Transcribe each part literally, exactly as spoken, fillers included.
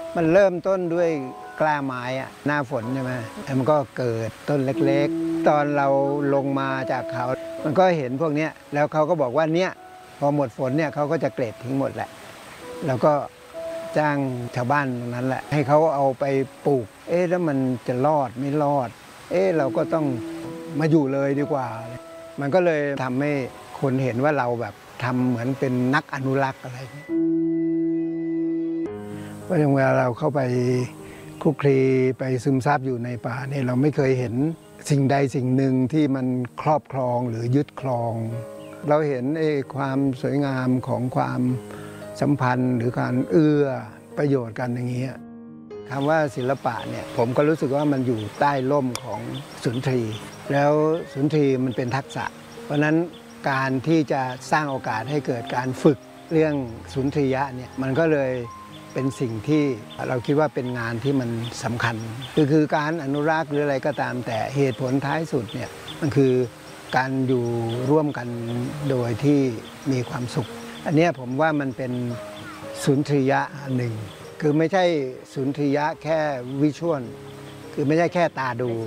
มันเริ่มต้นด้วยกล้าไม้อะหน้าฝนใช่ไหมแล้วมันก็เกิดต้นเล็กๆตอนเราลงมาจากเขามันก็เห็นพวกนี้แล้วเขาก็บอกว่าเนี่ยพอหมดฝนเนี่ยเขาก็จะเกรดทิ้งหมดแหละแล้วก็จ้างชาวบ้านตรงนั้นแหละให้เขาเอาไปปลูกเอ๊ะแล้วมันจะรอดไม่รอดเอ๊ะเราก็ต้องมาอยู่เลยดีกว่ามันก็เลยทำให้คนเห็นว่าเราแบบทำเหมือนเป็นนักอนุรักษ์อะไรเพราะเวลาเราเข้าไปคลุกคลีไปซึมซับอยู่ในป่าเนี่ยเราไม่เคยเห็นสิ่งใดสิ่งหนึ่งที่มันครอบครองหรือยึดครอง เราเห็นไอ้ความสวยงามของความสัมพันธ์หรือการเอื้อประโยชน์กันอย่างนี้คำว่าศิลปะเนี่ยผมก็รู้สึกว่ามันอยู่ใต้ร่มของสุนทรีแล้วสุนทรีมันเป็นทักษะเพราะนั้นการที่จะสร้างโอกาสให้เกิดการฝึกเรื่องสุนทรียะเนี่ยมันก็เลยเป็นสิ่งที่เราคิดว่าเป็นงานที่มันสำคัญคือคือการอนุรักษ์หรืออะไรก็ตามแต่เหตุผลท้ายสุดเนี่ยมันคือการอยู่ร่วมกันโดยที่มีความสุขอันนี้ผมว่ามันเป็นสุนทรียะอันหนึ่งคือไม่ใช่สุนทรียะแค่วิชวลคือไม่ใช่แค่ตาดู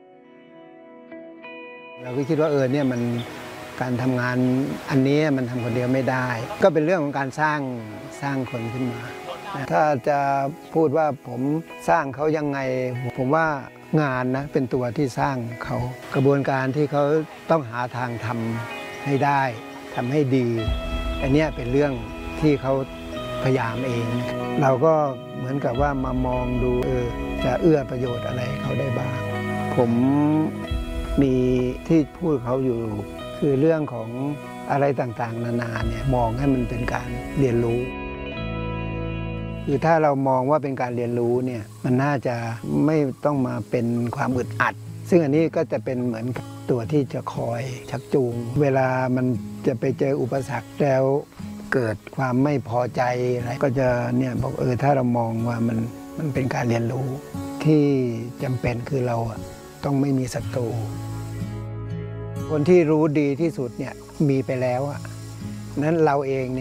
เราก็คิดว่าเออเนี่ยมันการทำงานอันนี้มันทำคนเดียวไม่ได้ก็เป็นเรื่องของการสร้างสร้างคนขึ้นมาถ้าจะพูดว่าผมสร้างเขายังไงผมว่างานนะเป็นตัวที่สร้างเขากระบวนการที่เขาต้องหาทางทำให้ได้ทำให้ดีอันนี้เป็นเรื่องที่เขาพยายามเองเราก็เหมือนกับว่ามามองดูเออจะเอื้อประโยชน์อะไรเขาได้บ้างผมมีที่พูดเขาอยู่คือเรื่องของอะไรต่างๆนานาเนี่ยมองให้มันเป็นการเรียนรู้คือถ้าเรามองว่าเป็นการเรียนรู้เนี่ยมันน่าจะไม่ต้องมาเป็นความอึดอัดซึ่งอันนี้ก็จะเป็นเหมือนตัวที่จะคอยชักจูงเวลามันจะไปเจออุปสรรคแล้วเกิดความไม่พอใจอะไรก็จะเนี่ยบอกเออถ้าเรามองว่ามันมันเป็นการเรียนรู้ที่จำเป็นคือเราต้องไม่มีศัตรูคนที่รู้ดีที่สุดเนี่ยมีไปแล้วอ่ะนั้นเราเอง